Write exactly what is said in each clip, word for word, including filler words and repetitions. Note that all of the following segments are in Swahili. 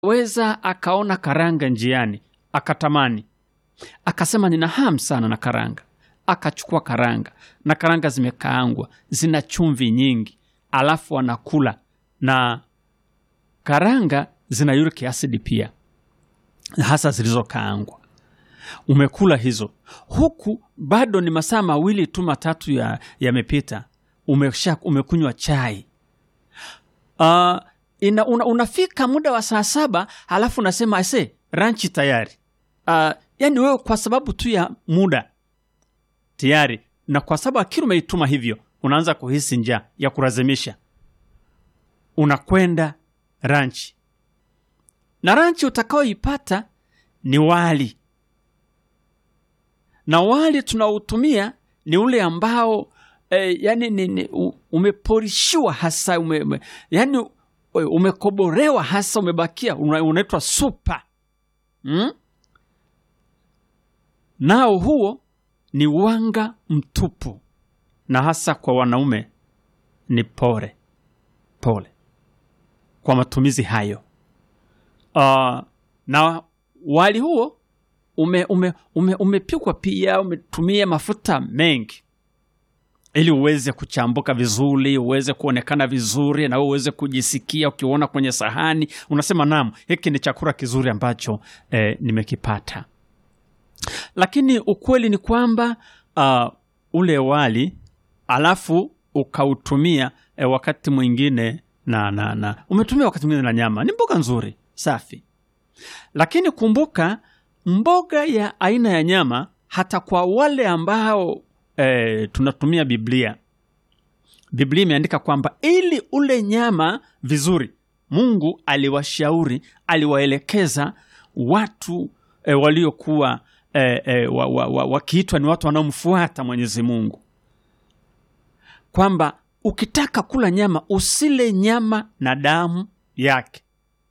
Weza akaona karanga njiani, akatamani. Akasema nina hamu sana na karanga. Akachukua karanga, na karanga zimekaangwa, zina chumvi nyingi, alafu anakula. Na karanga zina uric acid pia, hasa zilizokaangwa. Umekula hizo. Huku bado ni masaa mawili tu matatu ya yamepita. Umesha umekunywa chai. Uh, ina, una, unafika muda wa saa saba, halafu unasema ase ranchi tayari. Uh, yani wewe kwa sababu tu ya muda tayari, na kwa sababu akili umeituma hivyo, unaanza kuhisi njaa ya kulazimisha. Unakwenda ranchi. Na ranchi utakaoipata ni wali. Na wali tunautumia ni ule ambao eh, yani ni, ni, umeporishiwa hasa ume, ume, yani umekoborewa hasa, umebakia unaitwa supa. Hmm? Nao huo ni wanga mtupu, na hasa kwa wanaume ni pole pole kwa matumizi hayo. Uh, na wali huo ume, ume, ume, umepikwa pia, umetumia mafuta mengi ili uweze kuchambuka vizuri, uweze kuonekana vizuri, na uweze kujisikia ukiona kwenye sahani unasema naam, hiki ni chakula kizuri ambacho eh, nimekipata. Lakini ukweli ni kwamba uh, ule wali alafu ukautumia eh, wakati mwingine na, na, na umetumia wakati mwingine na nyama, ni mboga nzuri safi. Lakini kumbuka, mboga ya aina ya nyama, hata kwa wale ambao E, tunatumia Biblia. Biblia imeandika kwamba ili ule nyama vizuri, Mungu aliwashauri, aliwaelekeza watu e, waliokuwa e, e, wa, wa, wa, wakiitwa ni watu wanaomfuata Mwenyezi Mungu, kwamba ukitaka kula nyama usile nyama na damu yake,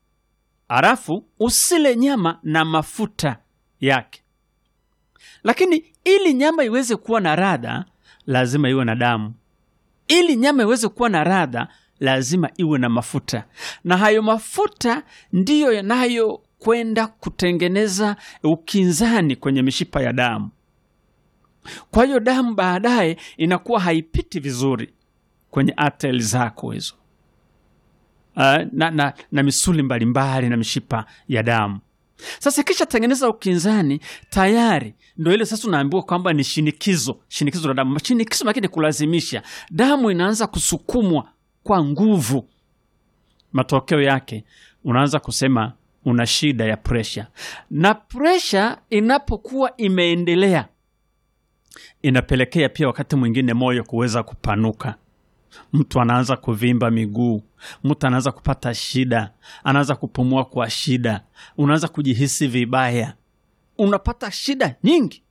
alafu usile nyama na mafuta yake. Lakini ili nyama iweze kuwa na ladha, lazima iwe na damu. Ili nyama iweze kuwa na ladha, lazima iwe na mafuta. Na hayo mafuta ndiyo yanayo kwenda kutengeneza ukinzani kwenye mishipa ya damu. Kwa hiyo damu baadaye inakuwa haipiti vizuri kwenye artery zako hizo. Uh, na, na, na misuli mbalimbali na mishipa ya damu. Sasa kisha tengeneza ukinzani, tayari ndio ile sasa unaambiwa kwamba ni shinikizo, shinikizo la damu. Shinikizo lakini kulazimisha. Damu inaanza kusukumwa kwa nguvu. Matokeo yake unaanza kusema una shida ya pressure. Na pressure inapokuwa imeendelea, inapelekea pia wakati mwingine moyo kuweza kupanuka. Mtu anaanza kuvimba miguu, mtu anaanza kupata shida, anaanza kupumua kwa shida, unaanza kujihisi vibaya, unapata shida nyingi.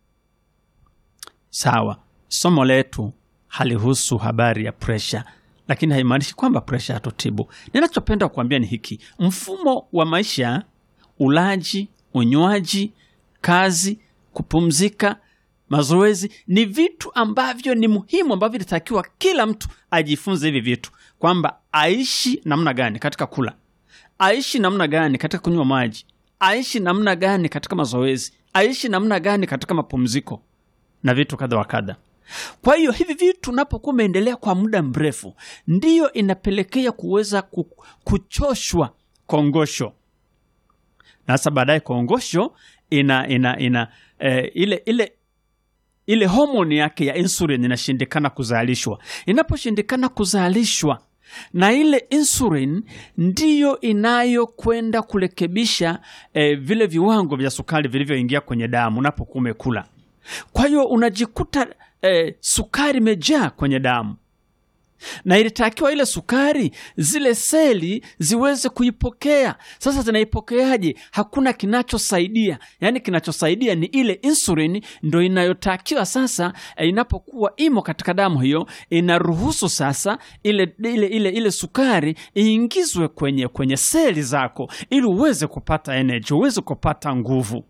Sawa, somo letu halihusu habari ya pressure, lakini haimaanishi kwamba pressure hatutibu. Ninachopenda kuambia ni hiki: mfumo wa maisha, ulaji, unywaji, kazi, kupumzika, mazoezi ni vitu ambavyo ni muhimu, ambavyo inatakiwa kila mtu ajifunze hivi vitu, kwamba aishi namna gani katika kula, aishi namna gani katika kunywa maji, aishi namna gani katika mazoezi, aishi namna gani katika mapumziko na vitu kadha wa kadha. Kwa hiyo hivi vitu unapokuwa umeendelea kwa muda mrefu, ndiyo inapelekea kuweza kuchoshwa kongosho. Na sasa baadaye kongosho ina ina ina eh, ile ile ile homoni yake ya insulin inashindikana kuzalishwa. Inaposhindikana kuzalishwa, na ile insulin ndiyo inayokwenda kurekebisha eh, vile viwango vya sukari vilivyoingia kwenye damu unapokuwa umekula. Kwa hiyo unajikuta eh, sukari imejaa kwenye damu. Na ilitakiwa ile sukari zile seli ziweze kuipokea. Sasa zinaipokeaje? Hakuna kinachosaidia. Yaani kinachosaidia ni ile insulin, ndio inayotakiwa sasa e, inapokuwa imo katika damu hiyo, inaruhusu sasa ile ile ile ile sukari iingizwe kwenye kwenye seli zako ili uweze kupata energy, uweze kupata nguvu.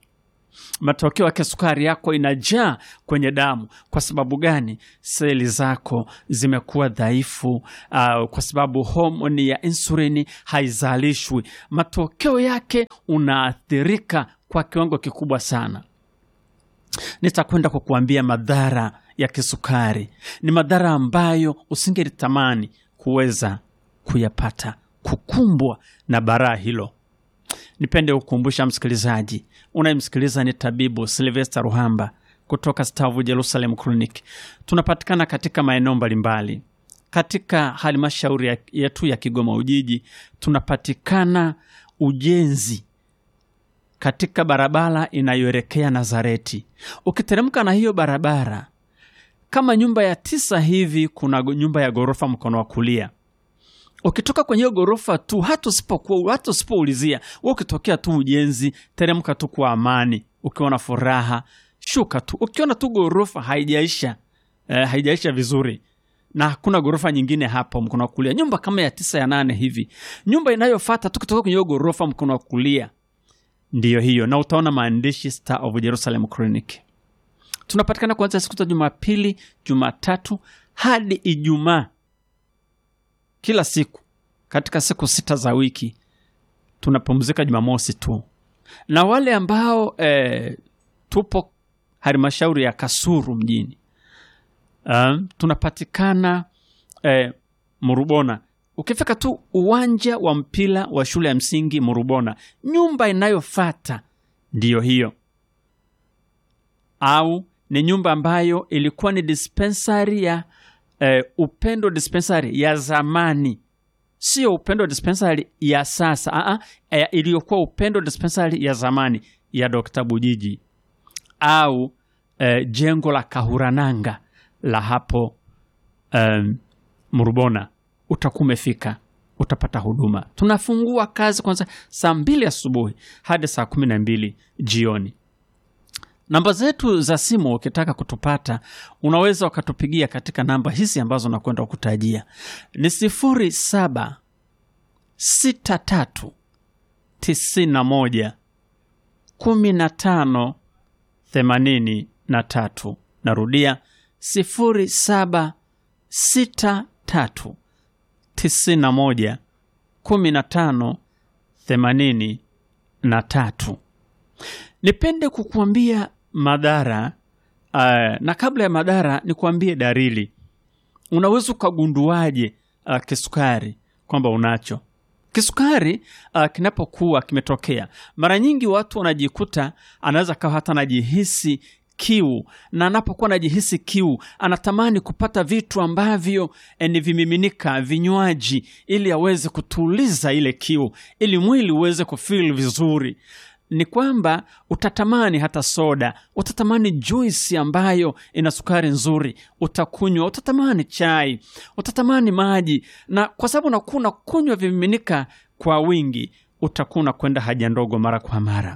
Matokeo yake sukari yako inajaa kwenye damu. Kwa sababu gani? Seli zako zimekuwa dhaifu, uh, kwa sababu homoni ya insulini haizalishwi. Matokeo yake unaathirika kwa kiwango kikubwa sana. Nitakwenda kukuambia madhara ya kisukari. Ni madhara ambayo usingelitamani kuweza kuyapata, kukumbwa na baraa hilo. Nipende kukumbusha msikilizaji, unayemsikiliza ni tabibu Sylvester Ruhamba kutoka Stavu Jerusalem Clinic. Tunapatikana katika maeneo mbalimbali. Katika halmashauri yetu ya Kigoma Ujiji, tunapatikana Ujenzi, katika barabara inayoelekea Nazareti. Ukiteremka na hiyo barabara, kama nyumba ya tisa hivi, kuna nyumba ya gorofa mkono wa kulia. Ukitoka kwenye hiyo gorofa tu, hata usipokuwa hata usipoulizia, wewe ukitokea tu Ujenzi, teremka tu kwa amani, ukiona furaha, shuka tu. Ukiona tu gorofa haijaisha, eh, haijaisha vizuri, na hakuna gorofa nyingine hapo mkono wa kulia, nyumba kama ya tisa ya nane hivi, nyumba inayofuata tu kutoka kwenye hiyo gorofa mkono wa kulia ndiyo hiyo, na utaona maandishi Star of Jerusalem Clinic. Tunapatikana kuanzia siku za Jumapili, Jumatatu hadi Ijumaa, kila siku katika siku sita za wiki. Tunapumzika Jumamosi tu. Na wale ambao eh, tupo halmashauri ya Kasulu mjini, um, tunapatikana eh, Murubona. Ukifika tu uwanja wa mpira wa shule ya msingi Murubona, nyumba inayofuata ndiyo hiyo. Au ni nyumba ambayo ilikuwa ni dispensary ya eh, Upendo dispensary ya zamani. Sio Upendo dispensary ya sasa. Aa, eh, iliyokuwa Upendo dispensary ya zamani ya Dokta Bujiji. Au eh, jengo la Kahurananga la hapo um, Murubona. Utakumefika, utapata huduma. Tunafungua kazi kwanza saa mbili asubuhi hadi saa kumi na mbili jioni. Namba zetu za simu ukitaka kutupata, unaweza ukatupigia katika namba hizi ambazo nakwenda kukutajia. Ni sifuri saba sita tatu tisini na moja kumi na tano themanini na tatu. Narudia, sifuri saba sita tatu tisini na moja kumi na tano themanini na tatu. Nipende kukuambia madhara, uh, na kabla ya madhara nikuambie dalili. Unaweza kugunduaje uh, kisukari kwamba unacho? Kisukari uh, kinapokuwa kimetokea, mara nyingi watu wanajikuta anaweza kawa hata anajihisi kiu, na anapokuwa anajihisi kiu anatamani kupata vitu ambavyo ni vimiminika, vinywaji, ili aweze kutuliza ile kiu, ili mwili uweze kufeel vizuri. Ni kwamba utatamani hata soda, utatamani juisi ambayo ina sukari nzuri, utakunywa, utatamani chai, utatamani maji, na kwa sababu unakuna kunywa vimiminika kwa wingi, utakuna kwenda haja ndogo mara kwa mara.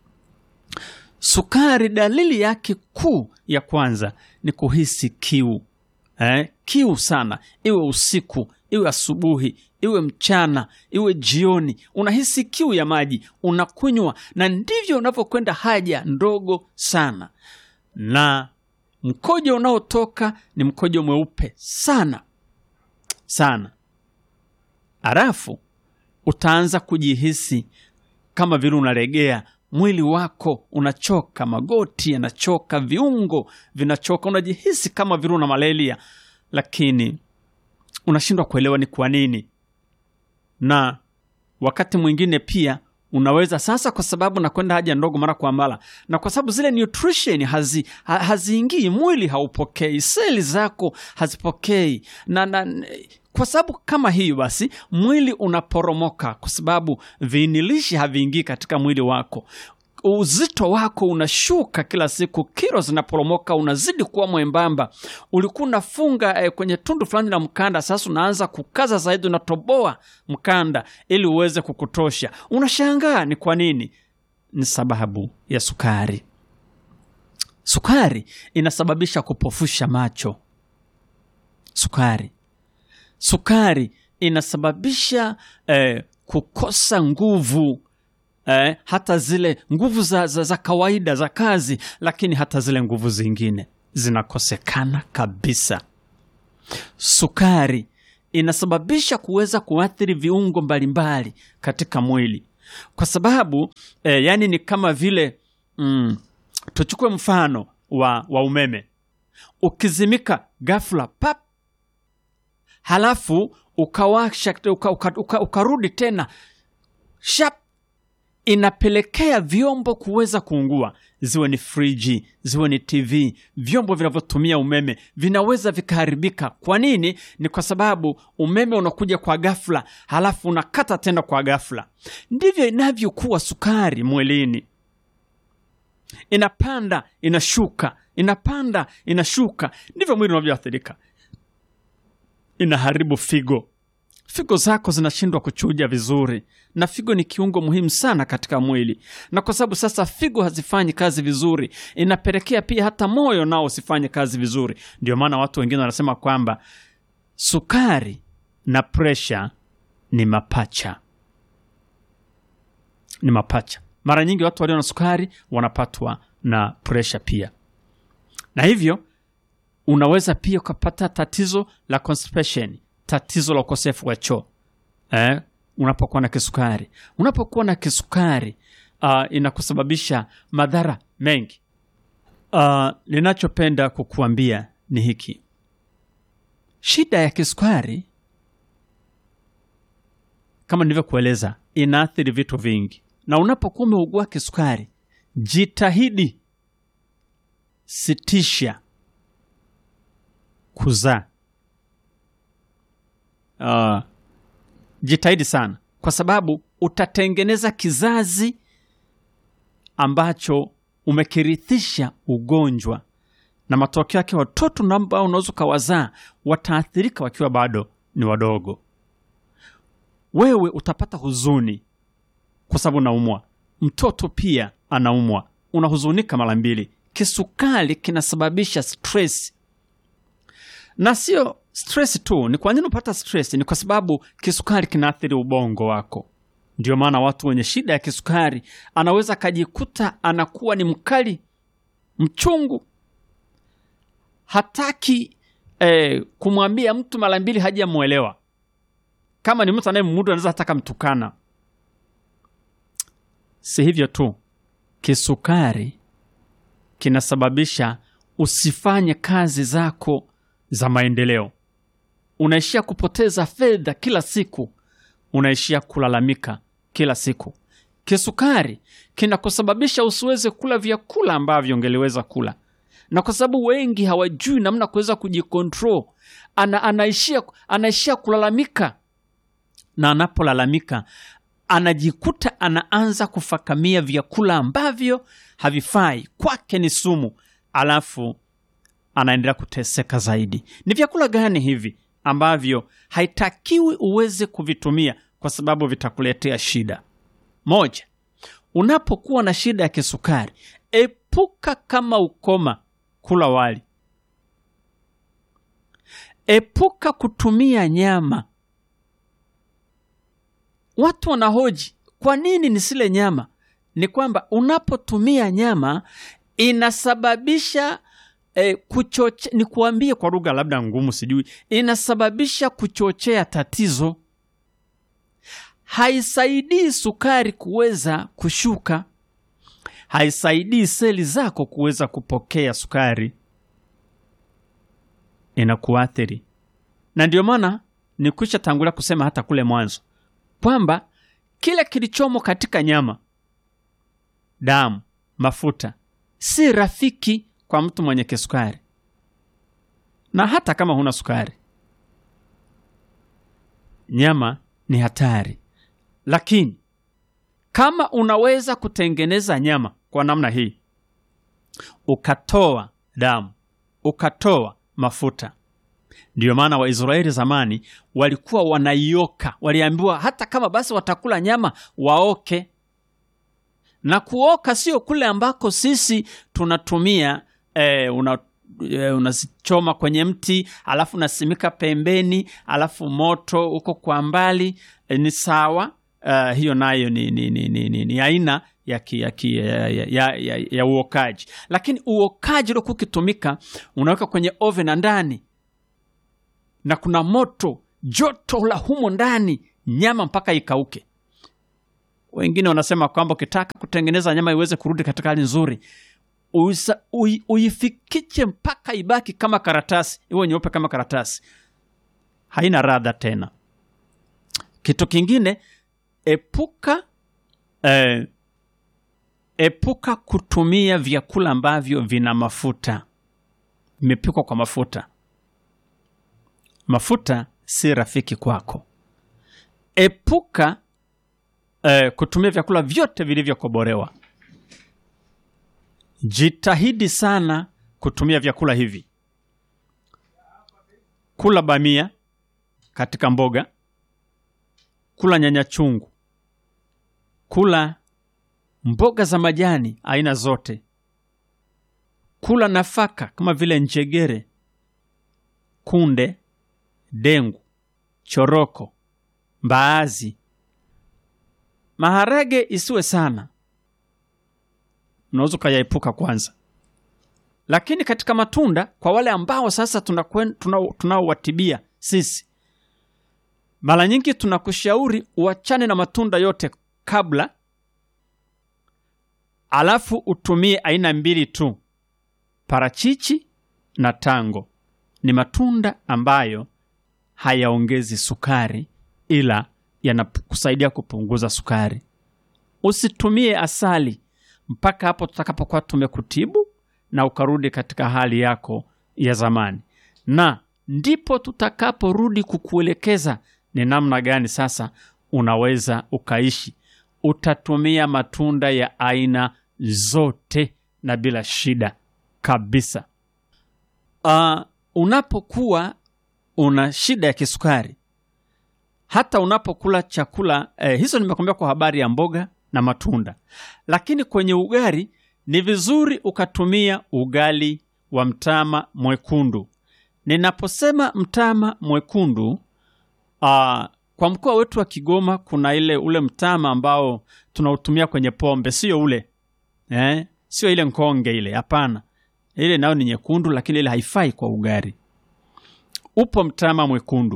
Sukari, dalili yake kuu ya kwanza ni kuhisi kiu. Eh, kiu sana, iwe usiku, iwe asubuhi, iwe mchana, iwe jioni, unahisi kiu ya maji, unakunywa, na ndivyo unavyokwenda haja ndogo sana. Na mkojo unaotoka ni mkojo mweupe sana sana. Halafu utaanza kujihisi kama vile unalegea, mwili wako unachoka, magoti yanachoka, viungo vinachoka, unajihisi kama vile una malaria, lakini unashindwa kuelewa ni kwa nini. Na wakati mwingine pia unaweza sasa, kwa sababu nakwenda haja ndogo mara kwa mara, na kwa sababu zile nutrition hazi ha, haziingii, mwili haupokei, seli zako hazipokei, na, na kwa sababu kama hiyo, basi mwili unaporomoka, kwa sababu viinilishi haviingii katika mwili wako. Uzito wako unashuka kila siku, kilo zinaporomoka, unazidi kuwa mwembamba. Ulikuwa unafunga eh, kwenye tundu fulani la mkanda, sasa unaanza kukaza zaidi, unatoboa mkanda ili uweze kukutosha. Unashangaa ni kwa nini? Ni sababu ya sukari. Sukari inasababisha kupofusha macho. Sukari Sukari inasababisha eh, kukosa nguvu eh, hata zile nguvu za, za, za kawaida za kazi, lakini hata zile nguvu zingine zinakosekana kabisa. Sukari inasababisha kuweza kuathiri viungo mbalimbali katika mwili, kwa sababu eh, yani ni kama vile mm, tuchukue mfano wa, wa umeme. Ukizimika ghafla pap, halafu ukawasha uka, uka, uka, ukarudi tena shap, inapelekea vyombo kuweza kuungua. Ziwe ni friji, ziwe ni T V, vyombo vinavyotumia umeme vinaweza vikaharibika. Kwa nini? Ni kwa sababu umeme unakuja kwa ghafla, halafu unakata tena kwa ghafla. Ndivyo inavyokuwa sukari mwilini. Inapanda, inashuka, inapanda, inashuka. Ndivyo mwili unavyoathirika. Inaharibu figo. Figo zako zinashindwa kuchuja vizuri, na figo ni kiungo muhimu sana katika mwili. Na kwa sababu sasa figo hazifanyi kazi vizuri, inapelekea pia hata moyo nao usifanye kazi vizuri. Ndio maana watu wengine wanasema kwamba sukari na presha ni mapacha. Ni mapacha. Mara nyingi watu walio na sukari wanapatwa na presha pia. Na hivyo unaweza pia kupata tatizo la constipation, tatizo la ukosefu wa choo. Eh, unapokuwa na kisukari. Unapokuwa na kisukari, uh, inakusababisha madhara mengi. Uh, ninachopenda kukuambia ni hiki. Shida ya kisukari, kama nilivyokueleza, inaathiri vitu vingi. Na unapokuwa umeugua kisukari, jitahidi sitisha kuzaa. Uh, jitahidi sana, kwa sababu utatengeneza kizazi ambacho umekirithisha ugonjwa, na matokeo yake watoto ambao unaweza kawazaa wataathirika wakiwa bado ni wadogo. Wewe utapata huzuni kwa sababu unaumwa, mtoto pia anaumwa, unahuzunika mara mbili. Kisukari kinasababisha stress. Na sio stress tu. Ni kwa nini unapata stress? Ni kwa sababu kisukari kinaathiri ubongo wako. Ndio maana watu wenye shida ya kisukari anaweza kajikuta anakuwa ni mkali, mchungu. Hataki eh, kumwambia mtu mara mbili hajamuelewa. Kama ni mtu anayemudu anaweza hataka mtukana. Si hivyo tu. Kisukari kinasababisha usifanye kazi zako za maendeleo. Unaishia kupoteza fedha kila siku. Unaishia kulalamika kila siku. Kisukari kinakusababisha usiweze kula vyakula ambavyo ungeliweza kula. Na kwa sababu wengi hawajui namna kuweza kujikontrol, ana, anaishia, anaishia kulalamika. Na anapolalamika, anajikuta anaanza kufakamia vyakula ambavyo havifai, kwake ni sumu, alafu anaendelea kuteseka zaidi. Ni vyakula gani hivi ambavyo haitakiwi uweze kuvitumia kwa sababu vitakuletea shida? Moja, unapokuwa na shida ya kisukari, epuka kama ukoma kula wali. Epuka kutumia nyama. Watu wanahoji, kwa nini nisile nyama? Ni kwamba unapotumia nyama inasababisha eh, kuchoche, ni kuambie kwa lugha labda ngumu sijui, inasababisha kuchochea tatizo. Haisaidii sukari kuweza kushuka. Haisaidii seli zako kuweza kupokea sukari. Inakuathiri. Na ndio maana nikwisha tangulia kusema hata kule mwanzo kwamba kile kilichomo katika nyama, damu, mafuta si rafiki kwa mtu mwenye kisukari. Na hata kama huna sukari, nyama ni hatari. Lakini kama unaweza kutengeneza nyama kwa namna hii, ukatoa damu, ukatoa mafuta. Ndio maana Waisraeli zamani walikuwa wanaioka. Waliambiwa hata kama basi watakula nyama waoke. Na kuoka sio kule ambako sisi tunatumia eh, una e, unazichoma kwenye mti, alafu unasimika pembeni, alafu moto uko kwa mbali. E, ni sawa. uh, hiyo nayo ni, ni, ni, ni, ni, ni aina ya, ki, ya, ki, ya, ya, ya, ya uokaji. Lakini uokaji ule kukitumika, unaweka kwenye oven ndani na kuna moto, joto la humo ndani, nyama mpaka ikauke. Wengine wanasema kwamba ukitaka kutengeneza nyama iweze kurudi katika hali nzuri, uifikiche mpaka ibaki kama karatasi, iwe nyeupe kama karatasi, haina ladha tena. Kitu kingine, epuka eh, epuka kutumia vyakula ambavyo vina mafuta, vimepikwa kwa mafuta. Mafuta si rafiki kwako. Epuka eh, kutumia vyakula vyote vilivyokobolewa. Jitahidi sana kutumia vyakula hivi. Kula bamia katika mboga, kula nyanya chungu, kula mboga za majani aina zote, kula nafaka kama vile njegere, kunde, dengu, choroko, mbaazi. Maharage isiwe sana, unaweza kuyaepuka kwanza. Lakini katika matunda, kwa wale ambao sasa tunaowatibia tuna sisi, mara nyingi tunakushauri uachane na matunda yote kabla, alafu utumie aina mbili tu, parachichi na tango. Ni matunda ambayo hayaongezi sukari, ila yanakusaidia kupunguza sukari. Usitumie asali mpaka hapo tutakapokuwa tumekutibu na ukarudi katika hali yako ya zamani. Na ndipo tutakaporudi kukuelekeza ni namna gani sasa unaweza ukaishi. Utatumia matunda ya aina zote na bila shida kabisa. Uh, unapokuwa una shida ya kisukari, hata unapokula chakula eh, hizo nimekwambia kwa habari ya mboga na matunda. Lakini kwenye ugali ni vizuri ukatumia ugali wa mtama mwekundu. Ninaposema mtama mwekundu, uh, kwa mkoa wetu wa Kigoma kuna ile ule mtama ambao tunautumia kwenye pombe, sio ule. Eh, sio ile nkonge ile, hapana. Ile nao ni nyekundu, lakini ile haifai kwa ugali. Upo mtama mwekundu.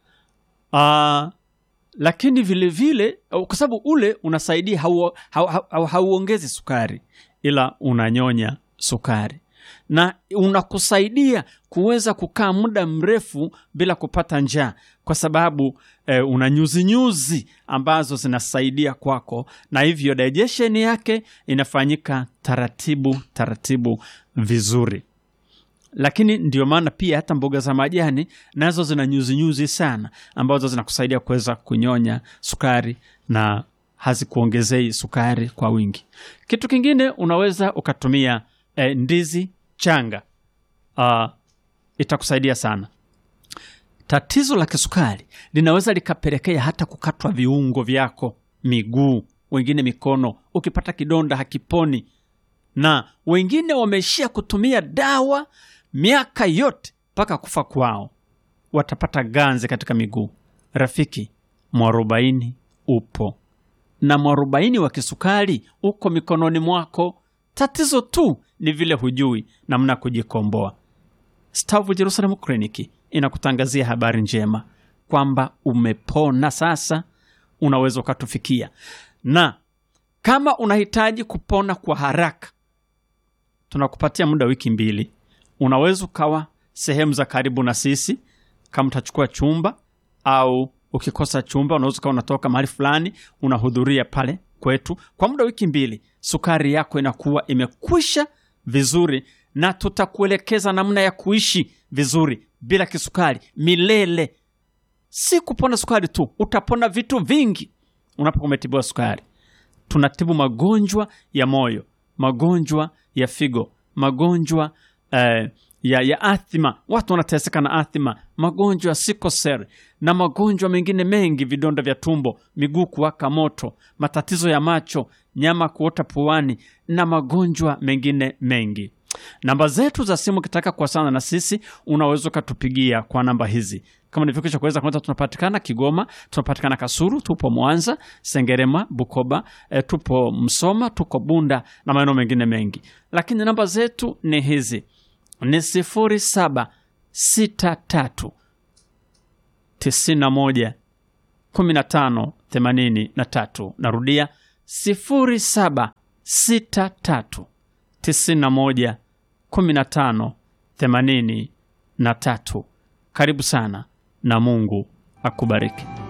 Uh, lakini vile vile kwa sababu ule unasaidia hauongezi hau, hau, hau sukari, ila unanyonya sukari. Na unakusaidia kuweza kukaa muda mrefu bila kupata njaa, kwa sababu eh, una nyuzi nyuzi ambazo zinasaidia kwako, na hivyo digestion yake inafanyika taratibu taratibu vizuri. Lakini ndio maana pia hata mboga za majani nazo zina nyuzi nyuzi sana, ambazo zinakusaidia kuweza kunyonya sukari na hazikuongezei sukari kwa wingi. Kitu kingine unaweza ukatumia eh, ndizi changa. Uh, itakusaidia sana. Tatizo la kisukari linaweza likapelekea hata kukatwa viungo vyako, miguu, wengine mikono. Ukipata kidonda hakiponi, na wengine wameishia kutumia dawa miaka yote mpaka kufa kwao, watapata ganzi katika miguu. Rafiki, mwarobaini upo, na mwarobaini wa kisukari uko mikononi mwako. Tatizo tu ni vile hujui namna kujikomboa. Stavu Jerusalem Clinic inakutangazia habari njema kwamba umepona sasa, unaweza ukatufikia. Na kama unahitaji kupona kwa haraka, tunakupatia muda wiki mbili. Unaweza ukawa sehemu za karibu na sisi, kama utachukua chumba, au ukikosa chumba unaweza ukawa unatoka mahali fulani unahudhuria pale kwetu kwa muda wiki mbili. Sukari yako inakuwa imekwisha vizuri, na tutakuelekeza namna ya kuishi vizuri bila kisukari milele. Si kupona sukari tu, utapona vitu vingi unapokumetibiwa sukari. Tunatibu magonjwa ya moyo, magonjwa ya figo, magonjwa eh, ya, ya athima. Watu wanateseka na athima, magonjwa ya sikoseli na magonjwa mengine mengi, vidonda vya tumbo, miguu kuwaka moto, matatizo ya macho, nyama kuota puani na magonjwa mengine mengi. Namba zetu za simu kitaka kuwasiliana na sisi, unaweza kutupigia kwa namba hizi. Kama nilivyokwisha kueleza, kwanza tunapatikana Kigoma, tunapatikana Kasulu, tupo Mwanza, Sengerema, Bukoba, e, tupo Msoma, tuko Bunda na maeneo mengine mengi. Lakini namba zetu ni hizi. Ni sifuri saba sita tatu tisini na moja kumi na tano themanini na tatu. Narudia sifuri saba sita tatu tisini na moja kumi na tano themanini na tatu. Karibu sana na Mungu akubariki.